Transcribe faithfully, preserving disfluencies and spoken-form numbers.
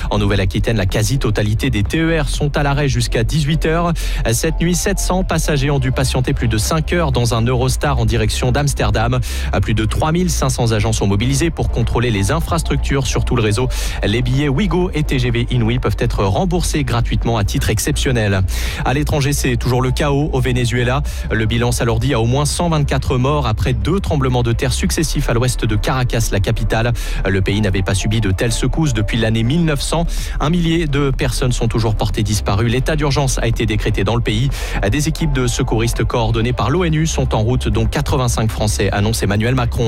En Nouvelle-Aquitaine, la quasi-totalité des T E R sont à l'arrêt jusqu'à dix-huit heures. Cette nuit, sept cents passagers ont dû patienter plus de cinq heures dans un Eurostar en direction d'Amsterdam. Plus de trois mille cinq cents agents sont mobilisés pour contrôler les infrastructures sur tout le réseau. Les billets Ouigo et T G V Inouï peuvent être remboursés gratuitement à titre exceptionnel. À l'étranger, c'est toujours le chaos au Venezuela. Le bilan s'alourdit à au moins cent vingt-quatre morts après deux tremblements de terre successifs à l'ouest de Caracas, la capitale. Le pays n'avait pas subi de telles secousses depuis l'année mille neuf cents. Un millier de personnes sont toujours portées disparues. L'état d'urgence a été décrété dans le pays. Des équipes de secouristes coordonnées par l'ONU sont en route, dont quatre-vingt-cinq Français, annonce Emmanuel Macron.